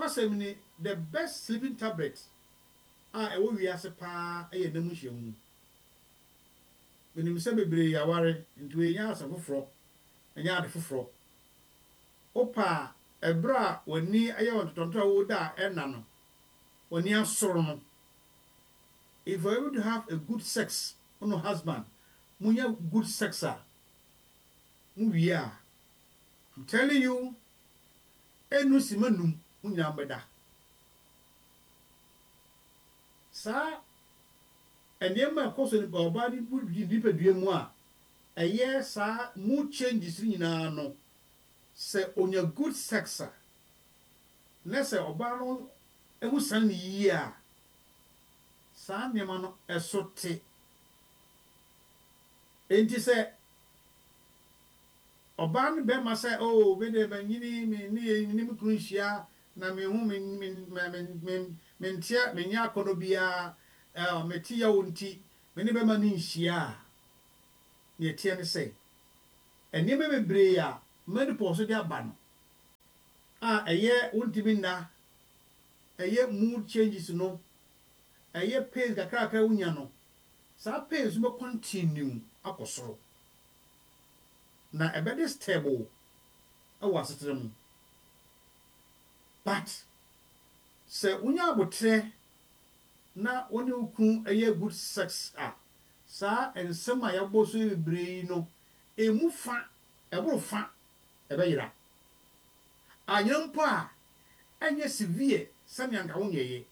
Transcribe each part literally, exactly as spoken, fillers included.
kwasem ni the best sleeping tablet a ewo wiase pa eye namu hwemu benim se bebre yaware ntu enya asafoforo enya ade foforo opa ebra woni aye wontonto wo da ena no woni asoro no if you're able to have a good sex on your husband munya good sexer mu wia I'm telling you enu simanum munya mbeda sa enema koso ni baba ni budi ni pedue mu a eye sa mu changes nyina no se onya good sexer na se oba no ehu san ni yi a sa nema no esote enti se oba no be ma se oh we de banyini me ni ni mu kunu hia na me hu me me me me ntia me nya akono bia eh meti ya wonti me ni be ma ni hia ne tie ne se eni me bebre ya many poso dia ba no ah eye wonti bi na eye mood changes no eye pace kakra kakra unya no sa pace mo continue akosoro na ebede stable awo asetere mu but se unya abotre na woni ukun eye good sex ah sa ensema ya boso ebre no emu fa ebro fa ebe yira anyampo a enye severe sani anka wonyeye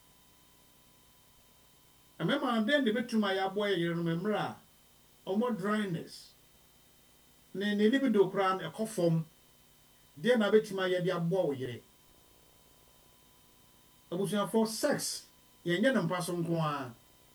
amema den de betuma ya boye yire no memra omo dryness ne ne libido kran ekofom de na betuma ye de abo wo yire abusia for sex yenye na mpaso nko a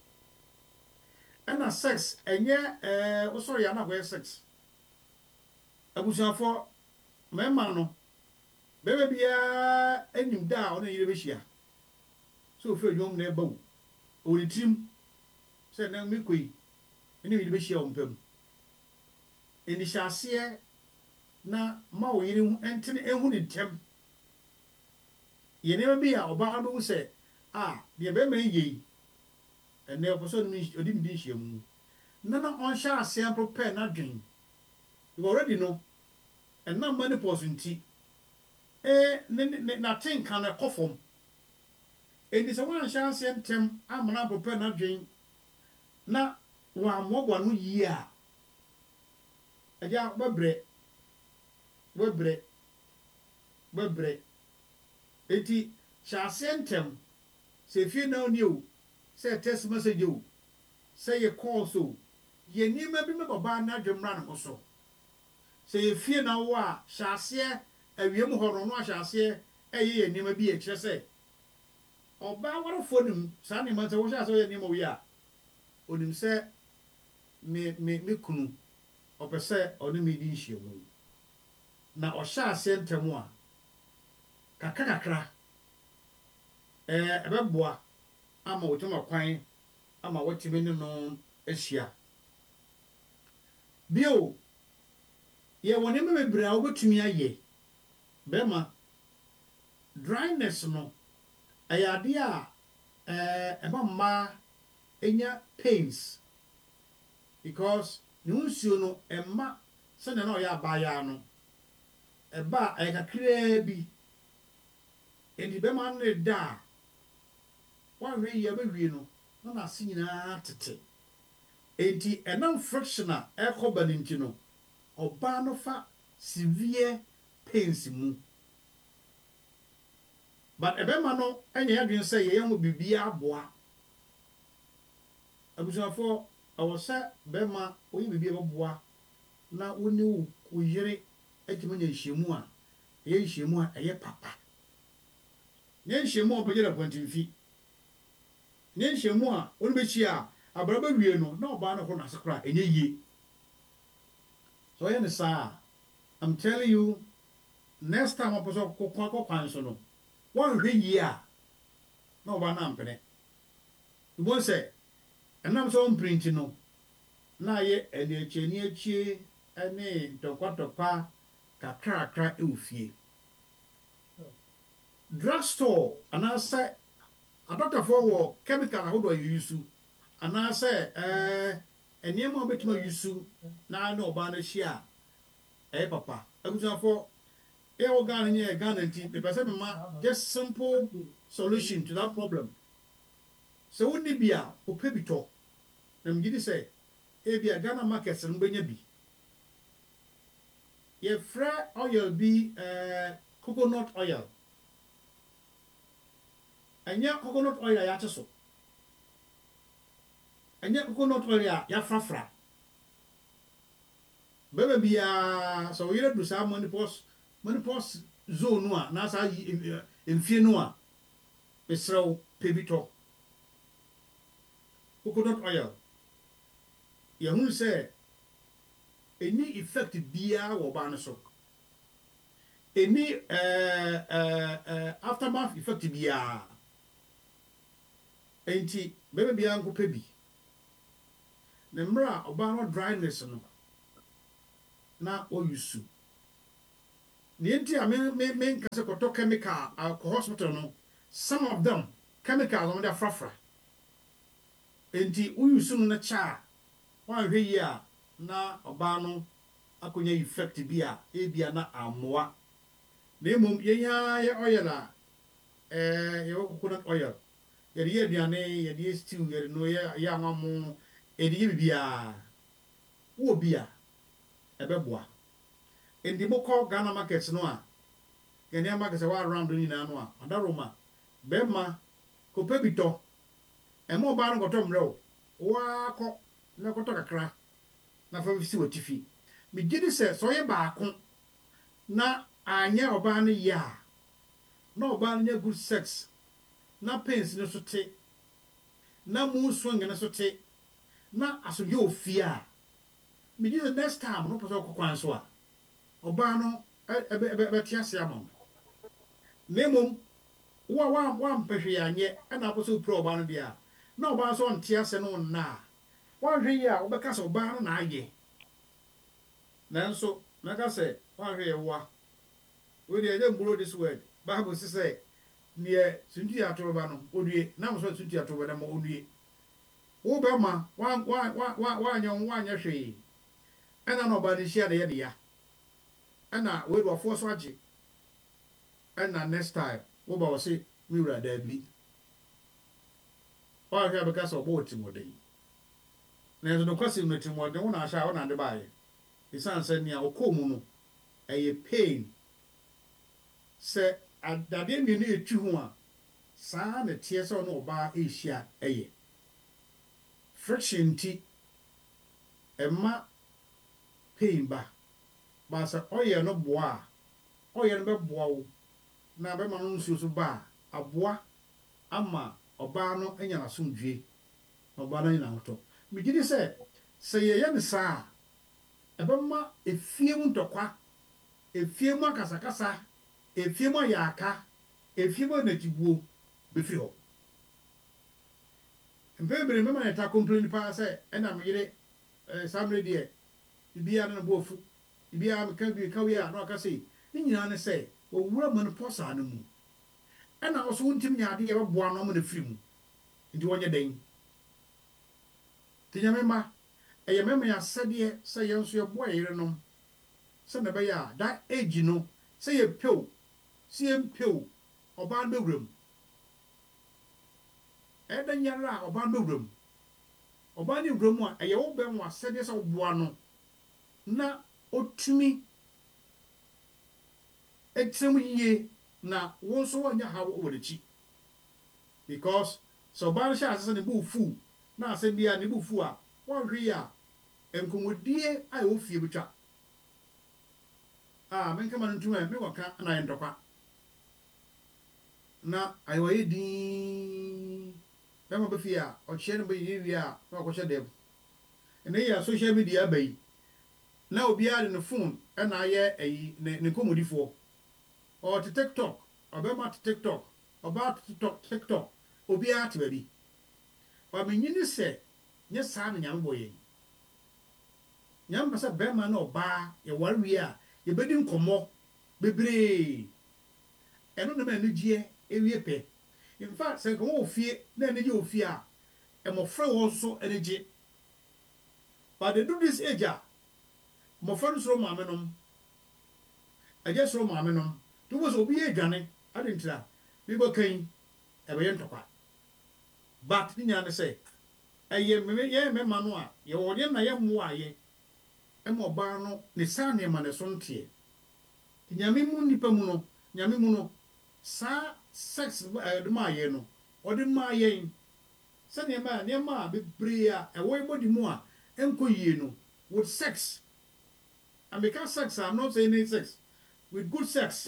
ana sex enye eh osoro ya na go sex abusia for mema no bebe bia enim da ona yire behia so fe dwom na ebawo oni tim se na mekoi eni yire behia ompam eni hyase na ma wo yire hu entene ehu ni tem ye ne bia oba no se ah de be me yi ene oposo ni odi mi di hia mu na na on sha ase prepare na dwen you already know and na money posunti eh na tin kan ekofom eni se wan sha ase ntem amana prepare na dwen na wa mogwa no yi a aja bebre bebre bebre eti sha ase ntem se fie na oni o se text message o se ye call so ye nima bi me baba na dwemra no so se ye fie na wo a sha ase awiem horo no sha ase eye ye nima bi e kire se oba warofo nim sa ne mate wo sha so ye nima wi a onim se me me me kunu opese oni me di hyiemu na o sha ase ntemu a kakra kakra eh ebeboa ama wotuma kwan ama wotime ne no ahia bio ye woni me bebre a wobetumi aye bema dryness no ayade a eh eba ma enya pains because ne unsuo no emma se na na oya abaya no eba ayakakra bi edi bema ne da wa we ye ba wi no na na se nyina tete enti enam frictional ekoba ninti no oba no fa severe pains mu but ebema no enye adwen say ye yemu bibia aboa abusafo awosa bema oyi bibia boboa na woni wo yire etimo nya hyiemu a ye hyiemu a eye papa nye hyiemu opejera kwantimfi nye hyiemu a woni bechi a abraba wie no na oba no ho na sekra enye yie so ye ne sa I'm telling you next time oposo kokwa kokwan so no one hwe yie a na oba na mpene ibo se enam so print no na ye ene echeni echi ene tokwa tokwa kakra kakra e ofie drugstore anaasɛ adɔtafoɔ wɔ chemical ahodoɔ a yɛyusu anaasɛ ɛɛ nneɛma a wobɛtumi ayusu na ne ɔbaa no ahyia a ɛyɛ papa abusuafoɔ ɛwɔ Ghana nyɛ Ghana nti mepɛ sɛ mema just simple solution to that problem sɛ wonni bi a wopɛ bi tɔ na megye di sɛ ebi a Ghana market no bɛnya bi yɛfrɛ oil bi ɛɛ coconut oil ɛnyɛ coconut oil a yɛate so ɛnyɛ coconut oil a yɛafrafra bɛbɛ biara sɛ woyere du saa menopause menopause zone no a na saa mfie no a mesrɛ wo pɛ bi tɔ coconut oil yɛhunu sɛ ɛni effect biara wɔ ɔbaa no so ɛni ɛɛ ɛɛ aftermath effect biara enti bɛbɛ biara nkɔpɛ bi na mmerɛ a ɔbaa no dryness no na ɔyusu ne nti a me me me nka sɛ kɔtɔ chemical akɔ hospital no some of them chemicals wɔn de afrafra enti woyusu no na kyɛ a wɔanhwɛ yie a na ɔbaa no akɔnya effect bi a ebia na amoa na mmom yɛnya yɛ oil a ɛɛ yɛwɔ coconut oil yɛde yɛ aduane yɛde yɛ stew yɛde no yɛ yɛ amamo yɛde yɛ biribiara wɔ bi a ɛbɛboa enti mokɔ Ghana market no a yɛne market sɛ wɔ around no nyinaa no a adaroma bɛrima kɔpɛ bi tɔ ɛma ɔbaa no kɔtɔ mmerɛ wo waakɔ na kɔtɔ kakra na fa si wɔ tifi megye di sɛ sɛ ɔyɛ baako na anyɛ ɔbaa no yie a na ɔbaa no nyɛ good sex na pains no so te na mu swing no so te na asomdwe wɔ fie a megye sɛ next time no pɛ sɛ ɔkɔ kwan so a ɔbaa no ɛbɛte ase ama wo na mmom wo a woampɛ hwee anyɛ ɛna apɛ sɛ wopirɛ ɔbaa no deɛ a na ɔbaa so ɔnte ase no wo nna a woanhwɛ yi a wobɛka sɛ ɔbaa no na ayɛ nanso mɛka sɛ woanhwɛ yɛ woa wode ɛdɛ mburo this word bible se sɛ neɛ suntu yɛ atoroba no ɔdue nam so suntu yɛ atoroba no ma ɔdue wo bɛma woanyɛ woanyɛ hwee ɛna na ɔbaa no hyia de yɛ de ya ɛna wɔaduafoɔ so agye ɛna next time woba wɔ se me wura daabi woahwɛ a bɛka sɛ ɔbɔ wɔ timɔden nanso nokwasɛm no timɔden wo na ahyɛ a wo na de baayɛ ɛsiane sɛ nea ɔkɔɔ mu no ɛyɛ pain sɛ adadeɛ mmienu yɛtwi ho a saa na teɛ sɛ ɔne ɔbaa ɛrehyia ɛyɛ friction nti ɛma pain ba baasa ɔyɛ no boa a ɔyɛ no bɛboa wo na bɛma no nsuo so ba a aboa ama ɔbaa no anya n'asomdwie na ɔbaa no anya n'ahotɔ megye di sɛ sɛ yɛyɛ no saa a ɛbɛma efie mu ntɔkwa efie mu akasakasa efie mu ayaka efie mu anatibuo bɛfiri hɔ mpɛbere mɛma ne ta complain paa sɛ ɛna meyere saa mmerɛ deɛ bibia no bo afu bibia meka bi ka wi a na ɔka sɛ ne nyinaa ne sɛ wɔwura mu no pɔsaa no mu ɛna ɔso wontim nya ade yɛbɛboa no ɔma no firi mu nti wɔnyɛ dɛn nti nyame ma ɛyɛ mɛma yɛ asɛdeɛ sɛ yɛn nso yɛboa yɛ yerenom sɛ na ɛbɛyɛ a da age no sɛ yɛpɛw sɛ yɛmpɛw ɔbaa no bɛwura mu ɛda nyara a ɔbaa no bɛwura mu ɔbaa no wura mu a ɛyɛ wo bɛn wɔ asɛdeɛ sɛ woboa no na ɔtumi ɛtirim yie na wo nso wɔnyɛ haw wɔ n'akyi because sɛ ɔbaa no hyɛ ase sɛ ne bo fu na asɛm bi a ne bo fu a wɔnhwɛ yi a nkɔmmɔdie a ɛwɔ fie betwa a menkama no ntumi a me wɔka na yɛ ntɔkwa na ayɛwɔyɛ din bɛma bɛfie a ɔkyeɛ no bɛyɛ wie a na ɔkɔhyɛ dɛm ɛnɛ yɛ a social media aba yi na obiara de ne phone ɛna ayɛ ayi ne ne nkɔmmɔdifoɔ ɔte tiktok ɔbɛma te tiktok ɔbaa te tiktok tiktok obiara te baabi wamenyini sɛ nyɛ saa na nyame bɔ yɛn nyame pɛ sɛ bɛrima na ɔbaa yɛware wie a yɛbɛdi nkɔmmɔ bebree ɛno na ma anigyeɛ ewie pɛ in fact sɛ nka wɔwɔ fie na anigye wɔ fie a mmɔfra wɔ so anigye but they do this age a mmɔfra no soro maame nom agye soro maame nom to wɔ sɛ obi yɛ adwane ade ntira bi bɛkan ɛbɛyɛ ntɔkwa but ne nyinaa ne sɛ ɛyɛ mmemme yɛn mmarima no a yɛwɔ deɛ na yɛ mmoa ayɛ ɛma ɔbaa no ne saa nneɛma ne so nteɛ nyame mu nipa mu no nyame mu no saa sex ɛde maa yɛn no ɔde maa yɛn sɛ nneɛma a nneɛma a bebree a ɛwɔ yɛ bɔdi mu a ɛnkɔ yie no with sex and because sex I'm not saying any sex with good sex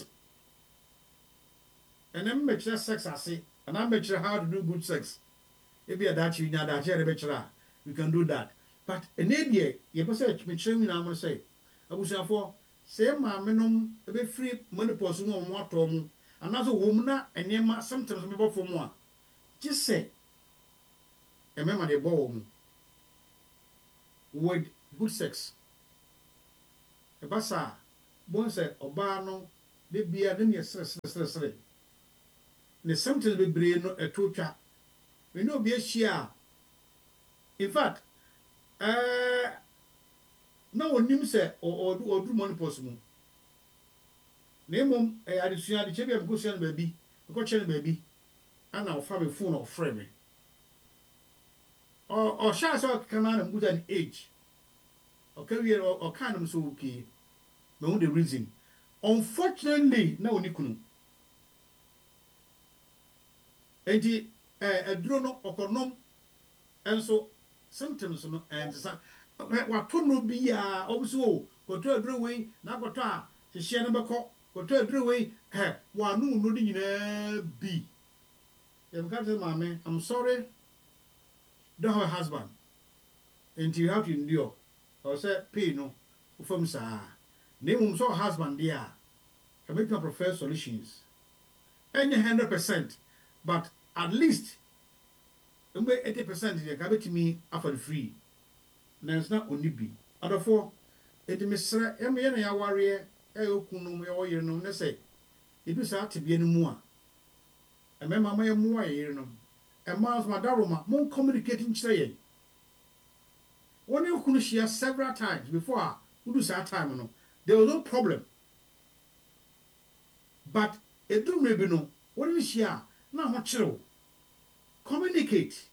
and then mekyerɛ sex ase and I mekyerɛ how to do good sex ebi adaakye nya adaakye yɛde bɛkyerɛ a we can do that but ɛnɛ deɛ yɛpɛ sɛ mekyerɛ nyinaa mo sɛ abusuafoɔ sɛ maame nom ɛbɛfiri menopause mu a wɔn atɔ mu anaasɛ wɔn na nneɛma symptoms bɛbɔ fam a gye sɛ ɛmɛma de bɔ wɔn mu with good sex ɛba saa bɔn sɛ ɔbaa no de bia ne yɛ seresere ne symptoms bebree no ɛto twa ɛne obi ahyia in fact ɛɛ na onim sɛ ɔdu menopause mu na mmom ɛyɛ adesua adekyɛ bi a mekɔsua no baabi mekɔkyɛ no baabi ana ɔfa me phone ɔfrɛ me ɔhyɛ sɛ ɔkeka no na mbuta ne age ɔka wie ɔka no m sɛ okay mahu the reason unfortunately na ɔni kunu enti aduro no ɔkɔnom ɛnso symptoms no ɛnte sa wato no bi a ɔbɛso o kɔtɔ aduro wei na akɔtɔ a hyehyɛ no bɛkɔ kɔtɔ aduro wei ɛ wano no de nyinaa bi yɛmka sɛ maame I'm sorry don't have a husband and you have to endure or say pay no from saa na mmom sɛ husband deɛ a ka make my prefer solutions ɛnyɛ one hundred percent but at least mbe eighty percent deɛ ka bɛtumi afa no free nanso na ɔni bi adɔfoɔ ɛdi mesrɛ ɛmɛ yɛ na yɛawareɛ ɛyɛ okunum yɛwɔ yerenom ne sɛ ebi saa tebea no mu a ɛmɛma ma yɛmmoa yɛ yerenom ɛmaa nso madaroma mon communicate nkyerɛ yɛn wɔn ne okunu hyia several times before a wodu saa time no there was no problem but eduru mmerɛ bi no wɔn ne hyia na ho kyerɛw communicate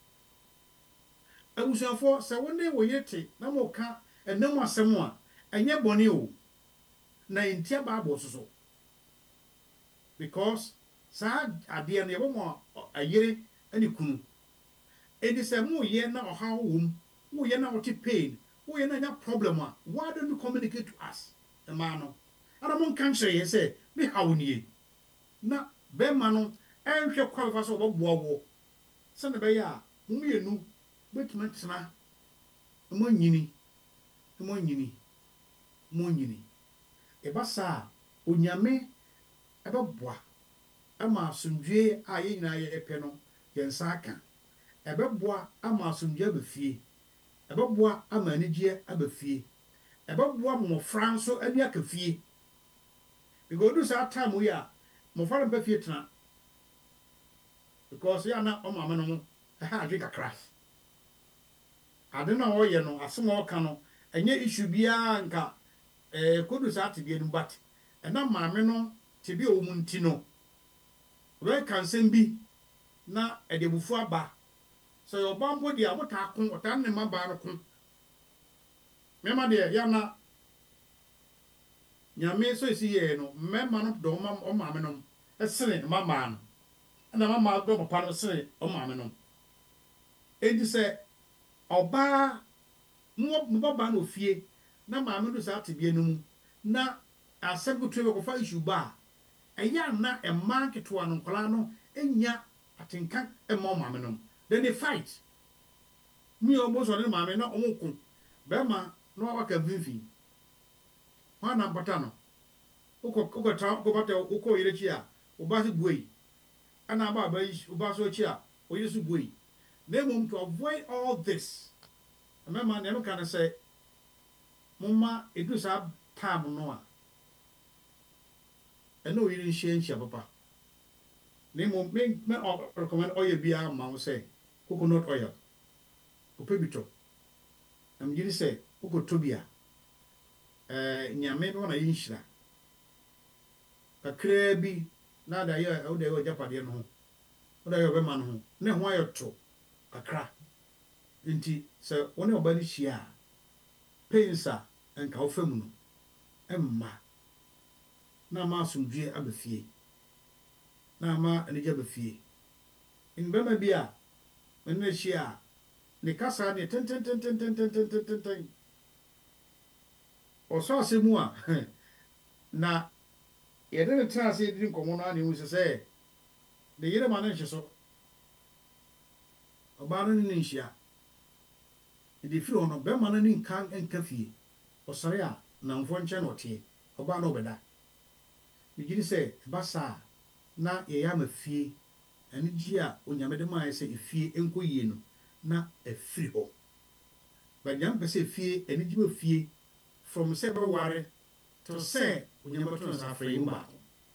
abusuafoɔ sɛ wɔn ne wɔ yɛ te na mo ka ɛnam asɛm a ɛnyɛ bɔne o na ntia baabɔ soso because saa adeɛ no yɛbɔ mo ayere ɛne kunu ɛdi sɛ mo yɛ na ɔhaw wɔ mu mo yɛ na wɔte pain mo yɛ na nya problem a why don't you communicate to us ɛmaa no ara mo nka nkyerɛ yɛ sɛ me haw nie na bɛrima no ɛnhwɛ kwa fa sɛ ɔbɛboa wɔ sɛ ne bɛyɛ a mo mmienu bɛtumi tena mo nyini mo nyini mo nyini ɛba saa onyame ɛbɛboa ama asomdwe a yɛ nyinaa yɛ pɛ no yɛn nsa aka ɛbɛboa ama asomdwe aba fie ɛbɛboa ama anigye aba fie ɛbɛboa mmɔfra nso ani aka fie because do saa time yi a mmɔfra no mpa fie tena because yɛ na ɔmaame no mo ɛha adwe kakra ade na ɔyɛ no asɛm a ɔka no ɛnyɛ issue biara nka ɛɛ kodu saa tebea no but ɛna maame no tebea wɔ mu nti no ɔbɛka nsɛm bi na ɛde abufu aba sɛ ɔba mpo deɛ ɔtaa ko ɔtaa ne mma baa no ko mmarima deɛ yɛ na nyame so esi yɛ no mmarima no dɔ ɔma ɔmaame no ɛsene mmamaa no ɛna mmamaa dɔ papa no sene ɔmaame no edi sɛ ɔbaa mo mo baba na ofie na maame no saa tebea no mu na asɛm kutu bɛkɔfa issue ba ɛyɛ ana ɛmaa nketewa no nkɔlaa no enya atenka ɛma maame no then they fight me almost on maame na ɔmo ko bɛrima na waka mfimfini hɔ na mpata no wokɔ wokɔ tra wokɔ bata wokɔ yere kyi a ɔba so buei ana aba aba yi ɔba so kyi a ɔyere so buei na mmom to avoid all this mɛma na ɛmeka no sɛ momma edu saa time no a ɛna oyiri nhyia nhyia papa ne mo me me recommend oil bia ma wo say coconut oil ope bito am giri say ukoto bia eh nyame no na yinhyira kakra bi na da ye o da ye japade no ho o da ye obema no ho ne ho ayoto kakra nti se woni oba ni hia pensa enka wo famu no emma na ma asomdwe abafie na ma anija bafie in bema bia menna hia ne kasa ne ten ten ten ten ten ten ten ten ten o so asemu a na yede ne tra ase di nkomo no ane hu se de yere ma na nhye so oba no ne nhia de firi ono be ma na ni nkan enka fie osare a na mfo nche no tie oba no beda bigiri se basa na ye ya ma fie ani gi a onyame de ma se fie enko yie no na afiri ho ba nyam pe se fie ani gi ma fie from se be ware to se onyame to sa afre mba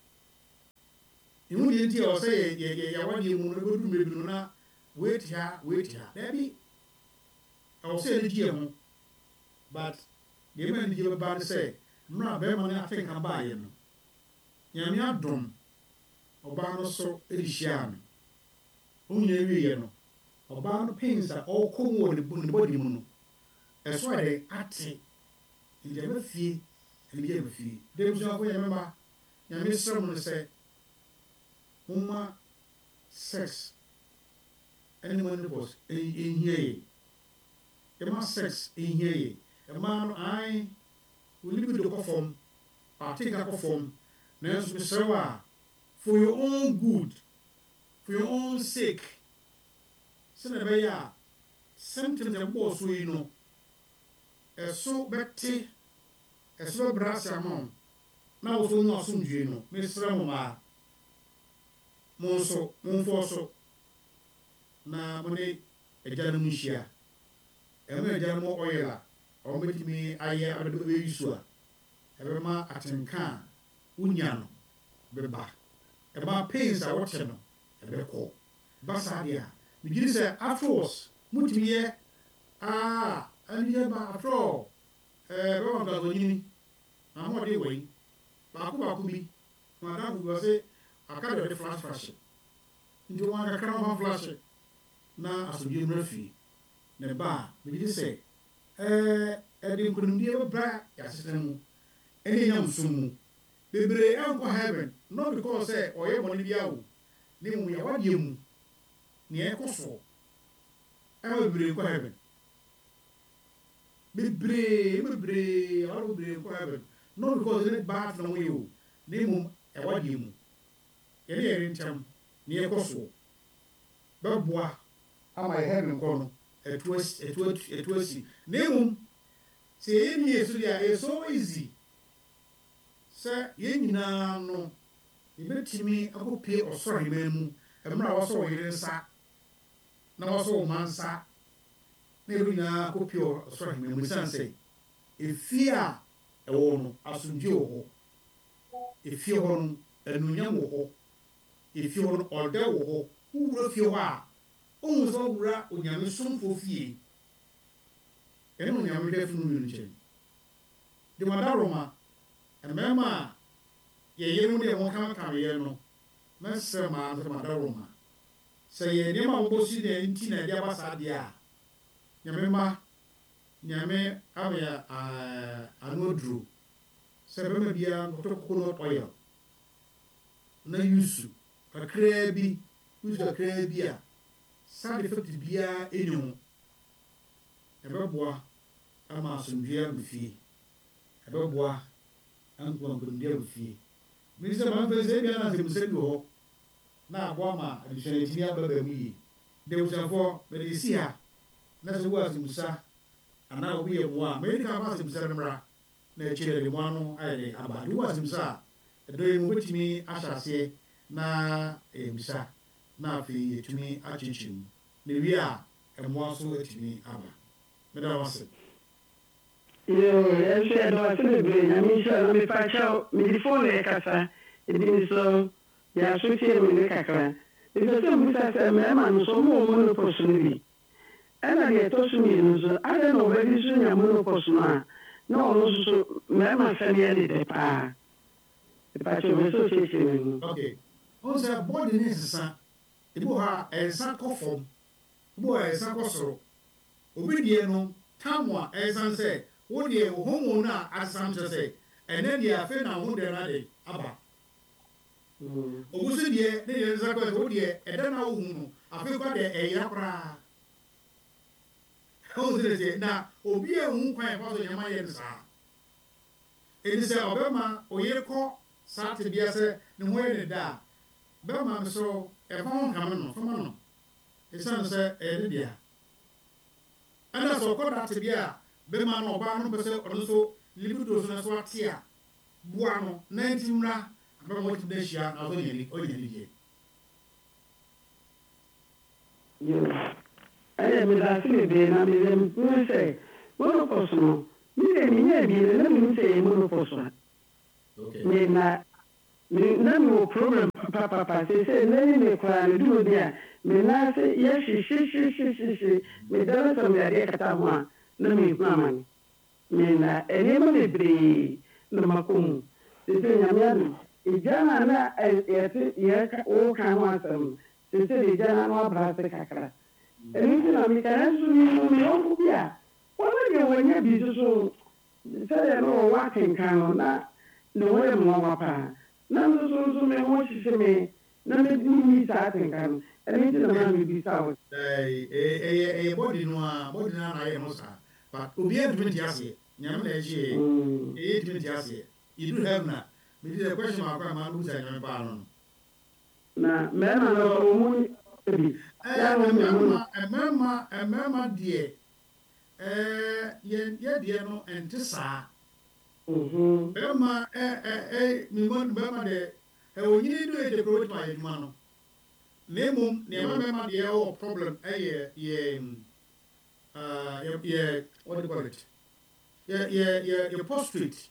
ihu de nti o se ye ye ya wadi mu no bedu medu na wait ha wait ha dabi o se ani gi ho but the man give about say mra be man I think aba ye no nyame adom oba no so edihia no onye wi ye no oba no pensa o komo ne body mu no eso de ate ije be fie ije be fie de bu so ko ye memba nyame sro mu no say umma sex anyone the boss in here e sex in here a man I will leave the conform, I take a conform, for your own good, for your own sake. Senabaya, symptoms of boss we know. A so betty, a so brass among. Now so no soon, you know, Miss Ramoma. Monso, Monfoso. Na money, a Janamushia. A mere Janamo oila. O metimi aye abdo be yusua ebe ma atenka unya no beba e ma pains a wote no ebe ko basa dia mi giri se afros mutimi ye ah ani ye ba afro eh be won ga gonyini na ho de we ba ku ba ku bi ma da bu se akade de flash flash ndi wa ga kra ma flash na asubye mrafi ne ba mi giri se eh edi nkunimdie bra ya sistemu eni nyam sumu bebre enko heaven not because say oye money bia wo ni mu ya wadie mu ni ekoso e bebre enko heaven bebre bebre all bebre enko heaven not because any bad no we wo ni mu e wadie mu eni eri ntam ni ekoso beboa ama heaven ko no etwas etwas etwasi ni mu say any yesu dia is so easy say ye nyina no ibetimi akopie osoro hememu emra waso yire nsa na waso mansa na eru nyina akopie osoro hememu sanse efia ewo no asunje wo efia ho no enunyam wo efia ho no ode wo wuro fie ho a ohun so wura onyame somfo fie enu nyame de funu nu nche de madaroma emema ye yenu de mo kan kan ye no mese ma de madaroma se ye ne ma bosi de nti na dia basa dia nyame ma nyame abia a anodru se be ma bia to coconut oil na yusu kakra bi yusu kakra bi a side effect bia enyu ebeboa ama asomdua befie ebeboa anko ankondia befie mi se ma feze bia na se musedu ho na agwa ma adishane tini ababa mu yi de usafo be de sia na se wo asimusa ana obi ye mo a me ka ba asimusa mra na chire de mo ano ayede abade wo asimusa edo mu betimi asase na emisa na afi etumi achichim ne wi a emo aso etimi aba Madam Watson. Yo, I'm sure I don't want to be. I mean, sure, I'm a patch out. Me the phone like that. ebi so ya so tie me ne kakra ebi so mu sa se me ma no so mo monopause no bi ana de to so mi no so ada no ba bi so nya monopause no a na ono so so me ma se ne ne de pa de pa cho me so tie tie me okay on say body ni sisa ibo ha ensa kɔ fam ibo ha ensa kɔ soro obi die no tamwa ensan sɛ wo die wo homo na asam sɛ sɛ ene die afi na wo de na de aba ogusi die ne die ensa kɔ wo die ede na wo hu no afi kɔ de eya kra o se se na obi ehu kwan fa so nyama ye nsa edi sɛ obema oye kɔ sate bia sɛ ne ho ye ne da bema so e fa ho kam no fama no e san sɛ e de dia ana so kɔ da te bia bema no oba no pese ɔno so libido so na so atia bua no na ntimra bema mo ti da hia na so nyani o nyani die yo aye me da se be na me dem mu se monopause no mi de mi nya bi na mi se monopause okay me na me na mi problem papa papa se se na ni me kwa me du dia me na se ye shi shi shi shi shi shi me da so me de kata ho a na mi mama ni me na ene ma me bre na makomu se se nya me adu ijana na e e ye ka o ka ho asem se se ijana no abra se kakra ene ti na mi kana su ni mo me o ku bia wala ye wanya bi so so se no wa ken kan na no we mo wa pa na so so so me ho shi me na me di mi sa ken kan ene ti na ma mi bi sa o eh eh eh body no a body na na ye no sa but obi e dwenti ase nyame na eje eh dwenti ase you do have na me di the question ma kwa ma lu sa nyame pa no na me na no mo bi eh emema emema emema die eh ye ye die no ente sa mhm emema eh eh eh mi mo emema de e onyini do e de ko to ayi ma no nemum ne emema de o problem eh ye ye uh ye ye what do you call it ye ye ye ye prostrate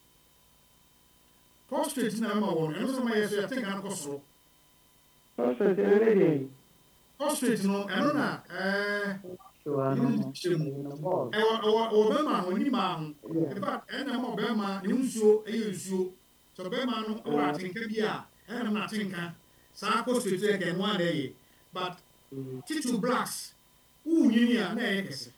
prostrate na ma won eno so ma ye so ya think an ko so process ene de prostrate no eno na eh Sure, no. ewa ewa obema ho ni ma ho in fact ena ma obema ni nsuo eye nsuo so obema no wa tinka bi a ena na tinka sa ko straight ke no na ye but titu blacks u nyini a na ye kese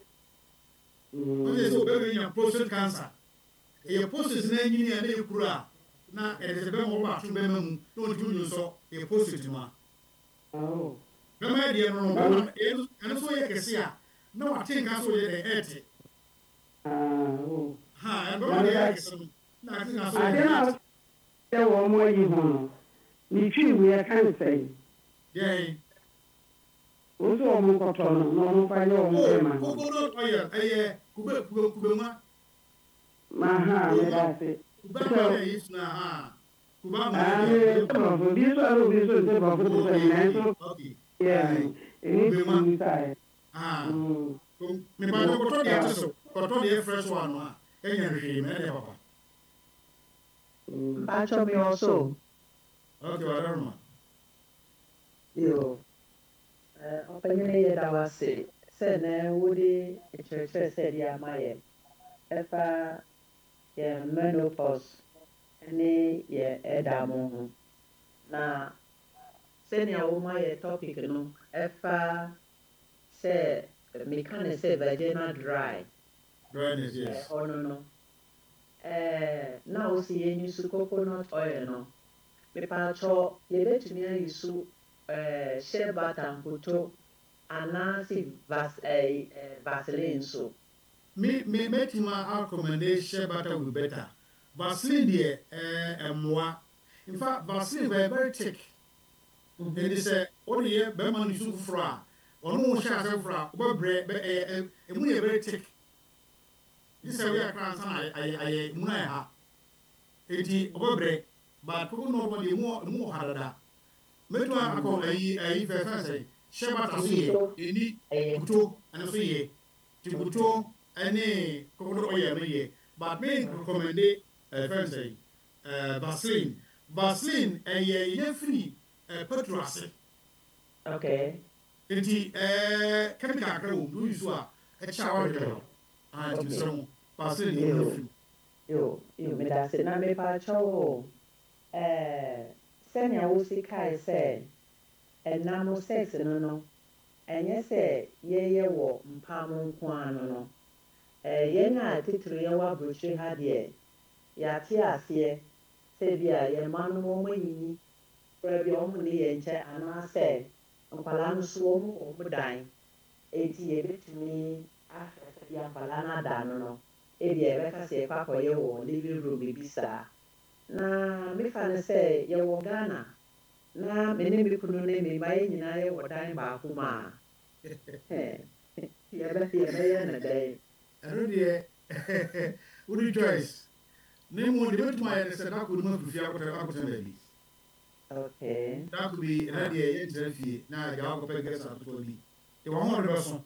oye so obema nya prostate cancer eye prostate na nyini a na ye kura na e de be mo ba tun be mamu no ntu nyu so e prostate ma oh bema de no no ena so ye kese a na wa tinka so ye de ete ah oh ha e bema de ye kese na tinka so ye ade na se wo mo yi ho no ni twi wi e kan sei yeah o so mo ko to no no mo fa yo mo e ma oh no oye eh kube kube kube ma ma ha me da se kube ma ye is na ha kube ma ah me to bo bi so ro bi so se bo ko se na so okay yeah ni ni sai ah mm me ba ko to dia so ko to dia fresh one a enya hwe me de papa Pacho mi also. okay wa darma Yo. Eh, opanyine ye da wase. Se na wodi echirechire se di amaye. Efa ye menopause ne ye edamo ho. Na se ne awoma ye topic no efa se me kan se vaginal dry. dryness yes Eh, ono no. Eh, na o si ye use coconut oil no. Me pa cho ye betumi ayusu eh shea butter nkoto anasi vas eh, eh vaseline so. me me metima recommendation butter will better vaseline de eh emwa in fact vaseline very very thick and they say all the year be man use fura onu sha se fura o be bre eh emu ye very thick this is where crown san ay ay mu na ha eti o be bre but people no body mu mu harada metu akọ ayi ayi fe fe say sheba ta so ye eni buto ana so ye ti buto ani kokodo oye no ye but me recommend eh fe say eh vaseline Vaseline ɛyɛ yɛ free petrol ase. Okay. Enti eh chemical kakra wɔ mu yi so a ɛkyɛ awɔ de ah nti sɛ mo Vaseline yɛ free. Yo, yo, me da se na me pa cho eh sɛnea wosi kae sɛ ɛnam sex no no ɛnyɛ sɛ yɛyɛ wɔ mpam nko ano no eh yɛn a titiri yɛwɔ aburokyire ha deɛ yɛate aseɛ sɛ bi a yɛn mma no wɔn anyinyi kora bi a wɔn ne yɛn nkyɛn anaasɛ nkwalaa no so wɔn wɔn dan eti yɛbɛtumi ahwɛ sɛ bi a nkwalaa no ada no no ebi yɛbɛka sɛ yɛkɔ akɔyɛ wɔ living room bi saa na mefa no sɛ yɛwɔ Ghana na me ne me kunu ne me mma yɛn nyinaa yɛwɔ dan baako mu a yɛbɛ yɛbɛyɛ no dɛn. Ɛno deɛ wodi choice ne mu de bɛtuma yɛ ne sɛ dako no mu afiri fie akɔtɛ akɔtɛ baabi. Okay. Dako bi ɛna deɛ yɛnkyerɛ fie na agya wakɔpɛ gɛs atotoɔ bi ɛwɔ ho ɔde bɛso.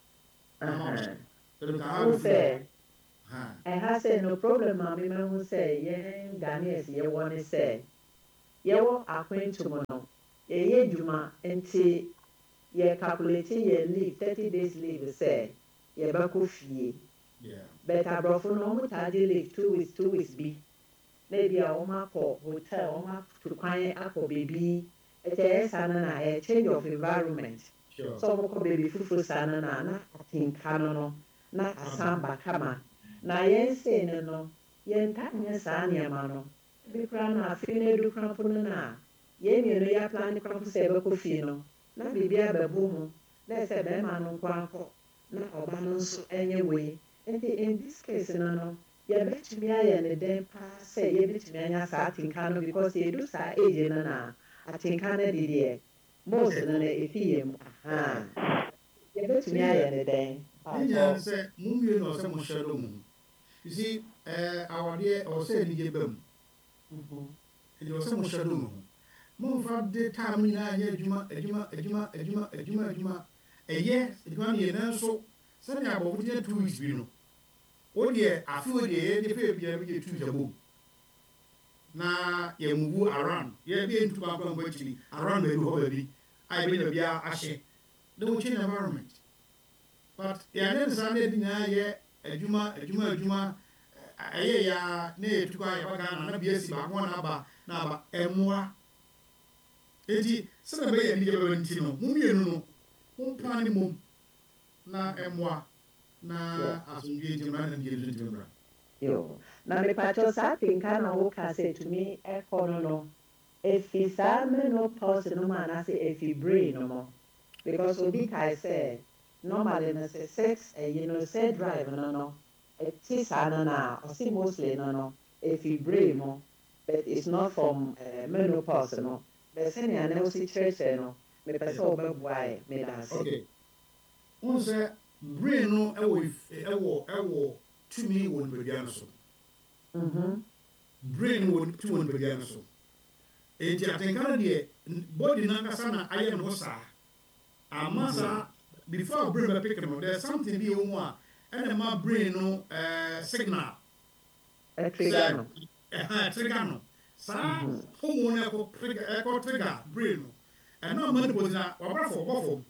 Wo sɛ ɛha sɛ no problem a memahu sɛ yɛn Ghanaians yɛwɔ ne sɛ yɛwɔ akwantum no yɛyɛ adwuma nti yɛ calculate yɛ leave thirty days leave sɛ yɛbɛkɔ fie but aborɔfo no ɔmo taa de leave two weeks two weeks bi na ebi a ɔmo akɔ hotel ɔmo atu kwan akɔ beebi ɛkyɛ ɛyɛ saa no na ɛyɛ change of environment sɛ ɔmo kɔ beebi foforɔ saa no na na atenka no no na asan ba kama na yɛn sei no no yɛnta nyɛ saa nneɛma no bi koraa no afei no edu korampo no na yɛn mmienu yɛ aplan ne korampo sɛ yɛbɛkɔ fie no na biribi abɛbo mu na ɛsɛ bɛrima no nko akɔ na ɔba no nso ɛnyɛ wei nti in this case no no yɛbɛtumi ayɛ ne dɛn paa sɛ yɛbɛtumi anya saa atenka no because yɛdu saa age no na atenka no de deɛ most no no ɛfi yɛ mu aha yɛbɛtumi ayɛ ne dɛn. Ne nyinaa sɛ mo mmienu na ɔsɛ mo hyɛ dɔ mu. You see, uh, awadeɛ ɔsɛ anigye ba mu. Nti ɔsɛ mo hyɛ dɔ mu. Momfa de time nyinaa nyɛ adwuma adwuma adwuma adwuma adwuma adwuma ɛyɛ adwuma no yɛ nanso sɛnea abɔfo gyina two weeks bi no wodeɛ afe wo deɛ yɛde fɛ biara bi yɛ two weeks abom na yɛmuvu around yɛbi ntuma nkwankwa akyiri around baabi hɔ baabi a yɛbɛnya baabi ahyɛ na wo change environment but yɛade ne saa na yɛde nyinaa yɛ adwuma adwuma adwuma ɛyɛ yɛ a na yɛtu kɔ a yɛba Ghana na bi asi baako na aba na aba ɛmmoa eti sɛnɛ bɛyɛ anigye bɛbɛ nti no mo mmienu no mompra ne mom na ɛmmoa na asomdwe nti mmara na nigye nso nti mmra. Yo, na mepatɔ saa atenka na woka sɛ tumi ɛkɔ no no ɛfi saa menopause no mu anaasɛ ɛfi brain no mo because obi kae sɛ normally no sɛ sex ɛyi no sɛ drive no no ɛti saa no na ɔsi mostly no no ɛfi brain mo but it's not from uh, menopause no but sɛnea na wosi kyerɛkyerɛ no mepɛ sɛ wobɛboae meda ase. Okay, wo sɛ brain no ɛwɔ ɛwɔ ɛwɔ tumi wɔ nipadua no so. Brain wɔ tumi wɔ nipadua no so. Enti atenka no deɛ body nankasa na ayɛ no saa ama saa before brain bɛ pick no there's something bi wɔ mu a ɛna ma brain no ɛɛ signal ɛtrigger no ɛha trigger no saa hormone no ɛkɔ trigger ɛkɔ trigger brain no ɛna ɔma no bɔdzi na wabra fɔ bɔ fam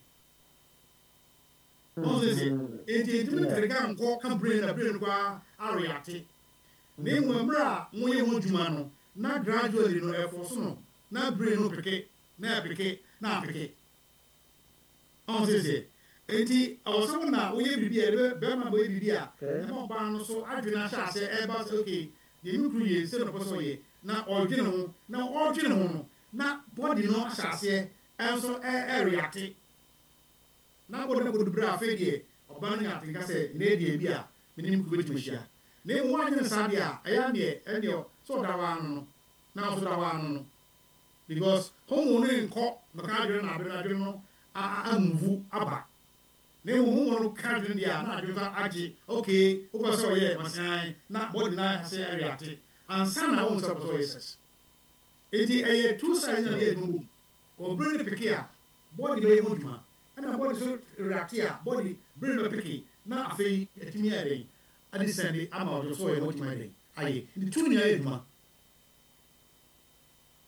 ɔn sɛ enti enti no trigger nkɔ ka brain na brain no kɔ areate na emu mmerɛ a wɔyɛ ho adwuma no na gradually no ɛfɔ so no na brain no peke na ɛpeke na apeke ɔn sɛ sɛ enti ɔsɛ na woyɛ biribi a ɛbɛ bɛrima bɔyɛ biribi a ɛma ɔbaa no so adwene ahyɛ ase ɛba sɛ okay deɛ me kuru yɛ sɛ no pɛ sɛ ɔyɛ na ɔdwene ho na ɔdwene ho no na body no ahyɛ aseɛ ɛnso ɛreate na bɔde no kɔdu berɛ a afei deɛ ɔbaa no nya atenka sɛ ne deɛ bi a menim kuru bɛtumi ahyia na emu adwene saa deɛ a ɛyɛ deɛ ɛdeɛ sɛ ɔda waa no no na ɔso da waa no no because hormone no nkɔ na ka adwene na adwene adwene no amuvu aba na emu hormone no ka adwene deɛ a na adwene so agye okay wopɛ sɛ ɔyɛ masan na body no asɛ ɛreate ansa na wɔn sɛ ɔpɛ sɛ ɔyɛ sex enti ɛyɛ two sides na ɛyɛ adwuma wɔ brain no peke a body bɛyɛ ho adwuma ɛna body so reate a body brain no peke na afei atumi ayɛ dɛn ade sɛnde ama ɔdwo so ɔyɛ no ɔtumi ayɛ dɛn ayɛ nti two nyinaa yɛ adwuma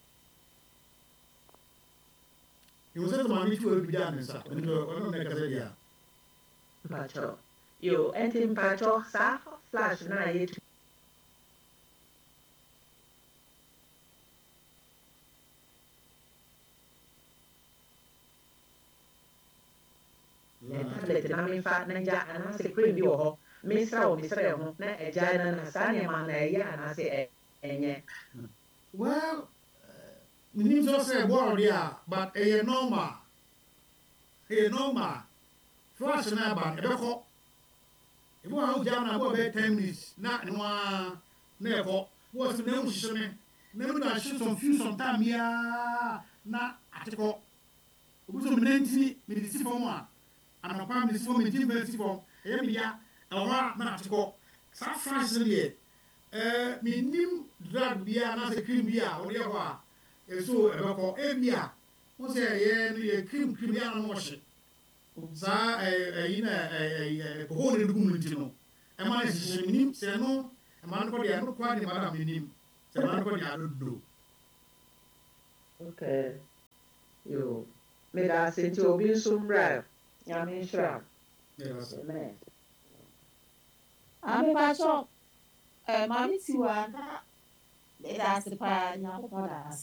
You say to mommy to be done, sir. And you are not a yeah. mpacho yo enti mpacho saa flash na ye tu e tablet na mi fa na ja ana se cream bi wo ho mi sra o mi sra ho na e ja na na sa ne ma na e ya na se enye Well, we need to say board yeah, but a normal. A normal. Flash na ban, ebe ko. Ibu ahụ jam na abụọ bɛyɛ ten minutes na nwa na ɛkɔ wɔsi na ehu hyehyɛ me na emu na ahye some few some time yaa na ate kɔ obi so mi nanti mi de si fam a anɔpa mi de si fam mi ti mi si fam ɛyɛ mi ya ɛwɔ hɔ a na ate kɔ saa flash no deɛ ɛɛ mi nim drug bi a na sɛ cream bi a ɔde yɛ hɔ a ɛso ɛbɛkɔ ebi a wɔn sɛ ɛyɛ no yɛ cream cream yɛ anam wɔhyɛ. Saa ɛyi na ɛɛ ɛhɔ ne dugum no ti no ɛma ne hyehyɛ nim sɛ no ɛma no kɔ deɛ no kɔ ade ma da me nim sɛ ɛma no kɔ deɛ adodo. okay yo me da se nti obi nso mbra nyame nhyira amen Amepacho, eh, mami tiwa, na, eda se pa, nyankopɔn da ase.